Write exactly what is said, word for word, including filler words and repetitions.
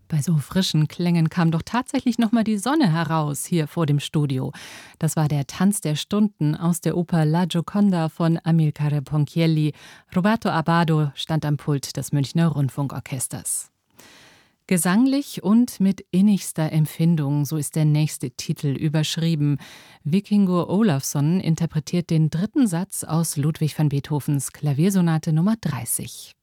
Bei so frischen Klängen kam doch tatsächlich noch mal die Sonne heraus hier vor dem Studio. Das war der Tanz der Stunden aus der Oper La Gioconda von Amilcare Ponchielli. Roberto Abbado stand am Pult des Münchner Rundfunkorchesters. Gesanglich und mit innigster Empfindung, so ist der nächste Titel überschrieben. Vikingur Ólafsson interpretiert den dritten Satz aus Ludwig van Beethovens Klaviersonate Nummer dreißig.